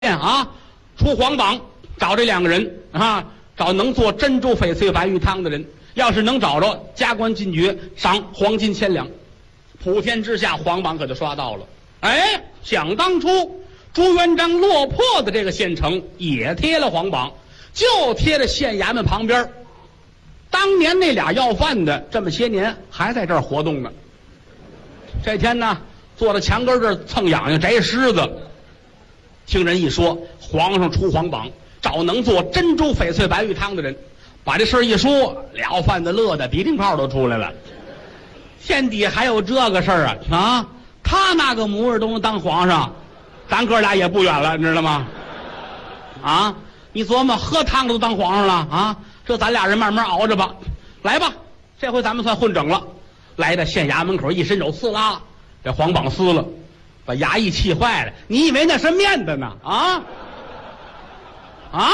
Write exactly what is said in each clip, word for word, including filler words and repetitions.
啊，出皇榜找这两个人啊，找能做珍珠翡翠白玉汤的人。要是能找着，加官进爵，赏黄金千两。普天之下，皇榜可就刷到了。哎，想当初朱元璋落魄的这个县城也贴了皇榜，就贴在县衙门旁边。当年那俩要饭的，这么些年还在这儿活动呢。这天呢，坐在墙根这儿蹭痒痒摘虱子。听人一说，皇上出皇榜，找能做珍珠翡翠白玉汤的人。把这事儿一说，俩贩子乐得鼻涕泡都出来了。天底下还有这个事儿啊！啊，他那个模样都能当皇上，咱哥俩也不远了，你知道吗？啊，你琢磨，喝汤都当皇上了啊！这咱俩人慢慢熬着吧。来吧，这回咱们算混整了。来到县衙门口，一伸手刺啦，这皇榜撕了，把衙役气坏了。你以为那是面的呢？啊啊！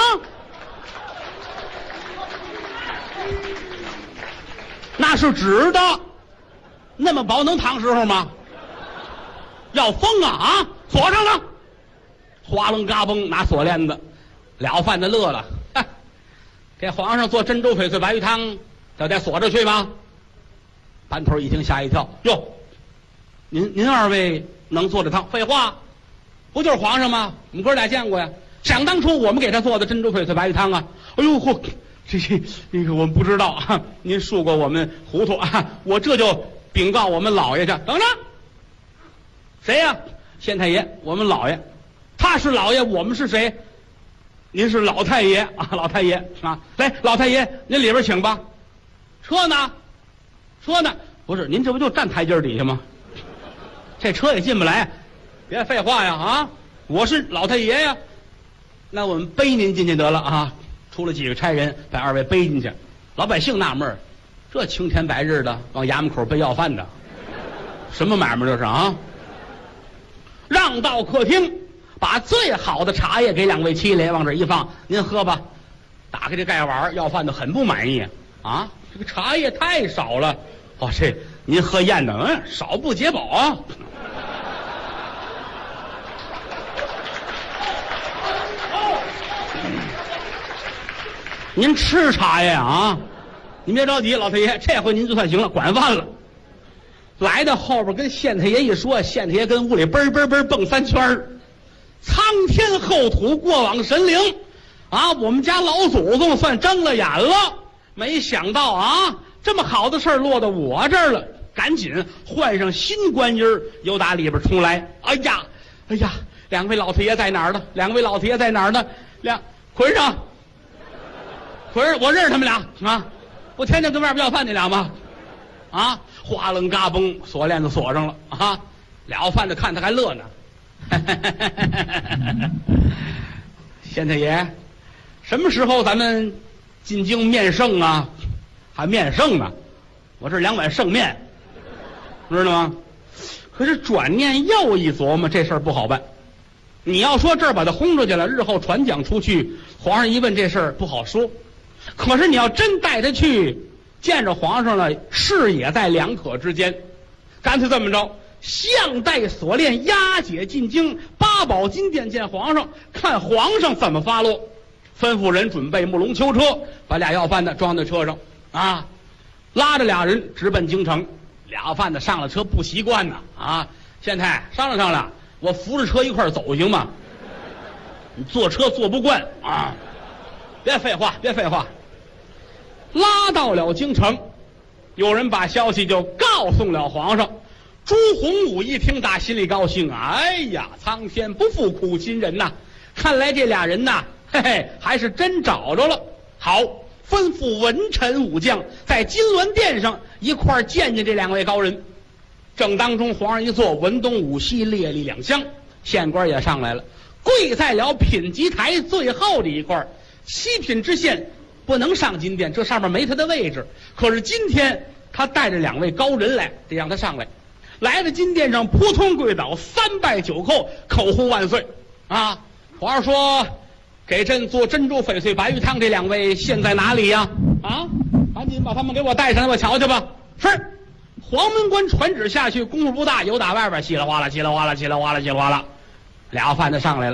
那是纸的，那么薄能躺时候吗？要疯啊啊！锁上了，哗楞嘎嘣拿锁链子，俩贩子乐了。这皇上做珍珠翡翠白玉汤，这得锁着去吗？班头一听吓一跳，哟，您您二位能做这汤？废话，不就是皇上吗？我们哥俩见过呀。想当初我们给他做的珍珠翡翠白玉汤啊，哎呦嚯！这这那个我们不知道啊，您恕过我们糊涂啊！我这就禀告我们老爷去。等着，谁呀、啊？县太爷，我们老爷，他是老爷，我们是谁？您是老太爷啊，老太爷啊！来，老太爷，您里边请吧。车呢？车呢？不是，您这不就站台阶底下吗？这车也进不来。别废话呀啊！我是老太爷呀，那我们背您进去得了啊！出了几个差人，把二位背进去。老百姓纳闷儿，这青天白日的往衙门口背要饭的，什么买卖这是啊？让到客厅，把最好的茶叶给两位妻爷往这一放，您喝吧。打开这盖碗，要饭的很不满意啊，这个茶叶太少了。哦，这您喝艳的，嗯，少不解饱啊。您吃茶叶啊？您别着急，老太爷，这回您就算行了，管饭了。来到后边跟县太爷一说，县太爷跟屋里嘣嘣嘣蹦三圈儿。苍天厚土，过往神灵啊！我们家老祖宗算睁了眼了，没想到啊，这么好的事儿落到我这儿了。赶紧换上新官衣儿，又打里边出来。哎呀，哎呀，两位老太爷在哪儿呢？两位老太爷在哪儿呢？两捆上。可是我认识他们俩啊，不天天跟外边要饭那俩吗？啊，哗楞嘎嘣，锁链子锁上了啊！俩贩子看他还乐呢。县太爷，什么时候咱们进京面圣啊？还面圣呢？我这两碗圣面，知道吗？可是转念又一琢磨，这事儿不好办。你要说这儿把他轰出去了，日后传讲出去，皇上一问这事儿不好说。可是你要真带他去见着皇上了，是也在两可之间。干脆这么着，项带锁链押解进京，八宝金殿见皇上，看皇上怎么发落。吩咐人准备木龙囚车，把俩要饭的装在车上啊，拉着俩人直奔京城。俩贩子上了车不习惯呢啊，县太商量商量，我扶着车一块儿走行吗？你坐车坐不惯啊，别废话，别废话。拉到了京城，有人把消息就告诉了皇上。朱洪武一听，打心里高兴啊！哎呀，苍天不负苦心人呐！看来这俩人呐，嘿嘿，还是真找着了。好，吩咐文臣武将在金銮殿上一块儿见见这两位高人。正当中，皇上一坐，文东武西列立两厢，县官也上来了，跪在了品级台最后的一块儿。七品知县不能上金殿，这上面没他的位置。可是今天他带着两位高人来，得让他上来。来到金殿上，扑通跪倒，三拜九叩，口呼万岁啊！皇上说：“给朕做珍珠翡翠白玉汤这两位现在哪里呀？”啊，赶紧把他们给我带上来，我瞧瞧吧。是。黄门官传旨下去，功夫不大，有打外边稀里哗啦、稀里哗啦、稀里哗啦、稀里哗啦，俩贩子上来了。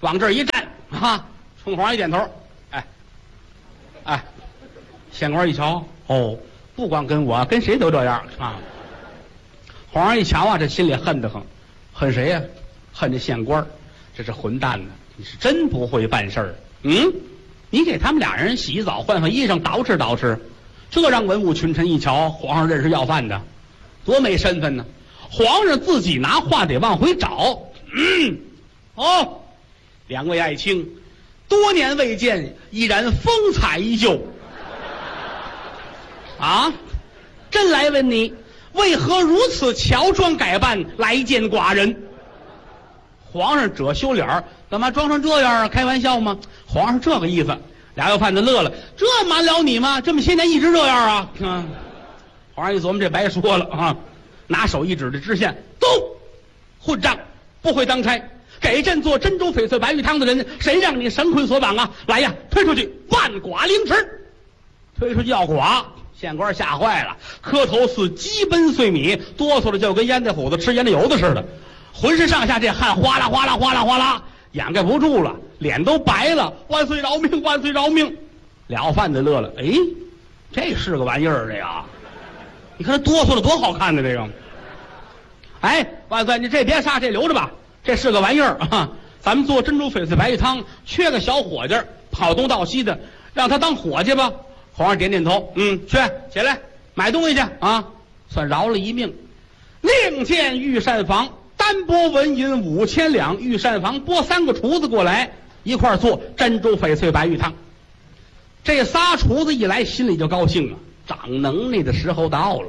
往这儿一站啊，冲皇上一点头，哎，哎，县官一瞧，哦，不光跟我，跟谁都这样啊。皇上一瞧啊，这心里恨得很，恨谁呀、啊？恨这县官，这是混蛋呢！你是真不会办事儿。嗯，你给他们俩人洗澡、换换衣裳、捯饬捯饬，这让文武群臣一瞧，皇上认识要饭的，多没身份呢！皇上自己拿话得往回找。嗯，哦，两位爱卿，多年未见，依然风采依旧。啊，朕来问你，为何如此乔装改扮来见寡人？皇上遮羞脸儿，干嘛装成这样啊？开玩笑吗？皇上这个意思。俩要饭的乐了，这瞒了你吗？这么些年一直这样啊？啊！皇上一琢磨，这白说了啊，拿手一指这知县，走，混账，不会当差，给朕做珍珠翡翠白玉汤的人，谁让你神捆锁绑啊？来呀，推出去，万剐凌迟！推出去要剐。县官吓坏了，磕头似鸡奔碎米，哆嗦的就跟烟袋虎子吃烟袋油子似的，浑身上下这汗哗啦哗啦哗啦哗啦，掩盖不住了，脸都白了。万岁饶命，万岁饶命！了饭的乐了，哎，这是个玩意儿，这个，你看他哆嗦的多好看的这个。哎，万岁，你这别杀，这留着吧，这是个玩意儿啊。咱们做珍珠翡翠白玉汤，缺个小伙计，跑东到西的，让他当伙计吧。皇上点点头，嗯，去起来买东西去啊，算饶了一命。另见御膳房单拨纹银五千两，御膳房拨三个厨子过来，一块做珍珠翡翠白玉汤。这仨厨子一来，心里就高兴了，长能耐的时候到了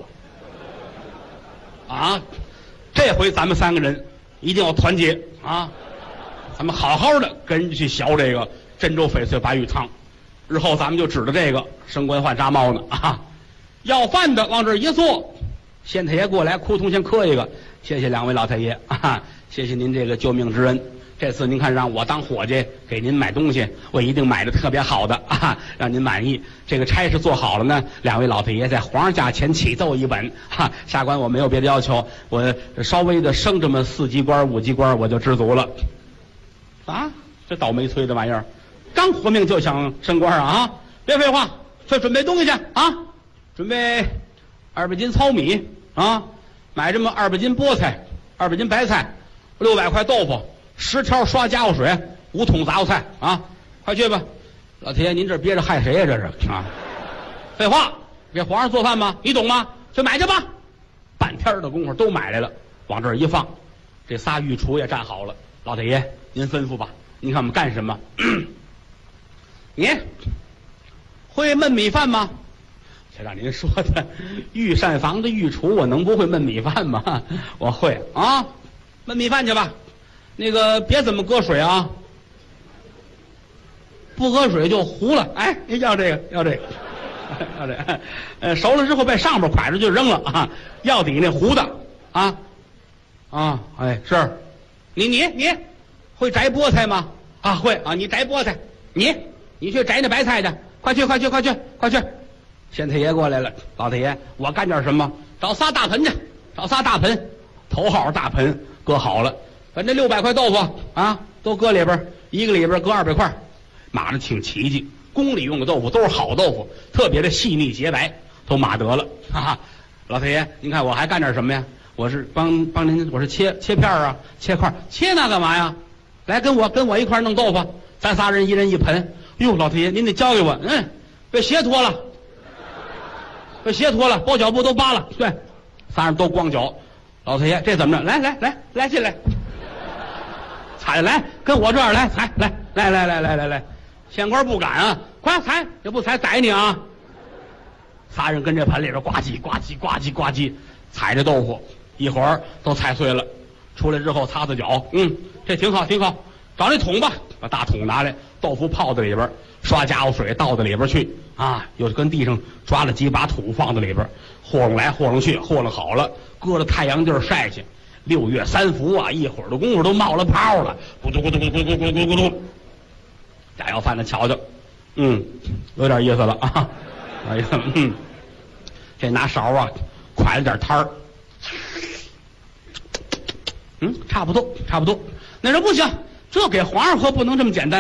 啊！这回咱们三个人一定要团结啊！咱们好好的跟人家去学这个珍珠翡翠白玉汤。日后咱们就指着这个升官换纱帽呢啊！要饭的往这儿一坐，县太爷过来，哭通先磕一个，谢谢两位老太爷啊，谢谢您这个救命之恩。这次您看让我当伙计给您买东西，我一定买的特别好的啊，让您满意。这个差事做好了呢，两位老太爷在皇上驾前启奏一本哈、啊。下官我没有别的要求，我稍微的升这么四级官五级官我就知足了。啊，这倒霉催的玩意儿！刚活命就想升官啊！别废话，去准备东西去啊！准备二百斤糙米啊，买这么二百斤菠菜，二百斤白菜，六百块豆腐，十条刷家伙水，五桶杂货菜啊！快去吧！老太爷，您这憋着害谁呀、啊？这是啊！废话，给皇上做饭吗？你懂吗？去买去吧！半天的功夫都买来了，往这儿一放，这仨御厨也站好了。老太爷，您吩咐吧。您看我们干什么？你会焖米饭吗？这让您说的，御膳房的御厨，我能不会焖米饭吗？我会啊，焖米饭去吧。那个别怎么搁水啊，不搁水就糊了。哎，要这个，要这个，要这个。呃，熟了之后把上边蒯着就扔了啊，要底那糊的啊啊，哎是，你你你会摘菠菜吗？啊会啊，你摘菠菜，你。你去摘那白菜去，快去快去快去快去！县太爷过来了，老太爷，我干点什么？找仨大盆去，找仨大盆，头号大盆搁好了，把这六百块豆腐啊都搁里边，一个里边搁二百块，码的挺齐齐。宫里用的豆腐都是好豆腐，特别的细腻洁白，都码得了。哈哈，老太爷，您看我还干点什么呀？我是帮帮您，我是切切片啊，切块，切那干嘛呀？来跟我跟我一块弄豆腐，咱仨人一人一盆。哟，老太爷，您得教给我，嗯，别鞋脱了，别鞋脱了，包脚布都扒了，对，仨人都光脚。老太爷，这怎么着？来来来来进来，踩来，跟我这儿来踩，来来来来来来来，县官不敢啊，快踩，要不踩宰你啊！仨人跟这盆里边呱唧呱唧呱唧呱唧踩着豆腐，一会儿都踩碎了，出来之后擦擦脚，嗯，这挺好挺好，找那桶吧，把大桶拿来。豆腐泡在里边，刷家伙水倒在里边去啊！又跟地上抓了几把土放在里边，和弄来和弄去，和弄好了，搁到太阳地儿晒去。六月三伏啊，一会儿的功夫都冒了泡了，咕嘟咕嘟咕嘟咕嘟咕嘟咕嘟。俩要饭的瞧瞧，嗯，有点意思了啊，有意思了。嗯，这拿勺啊，蒯了点汤儿，嗯，差不多差不多。那人不行。 这给皇上喝不能这么简单。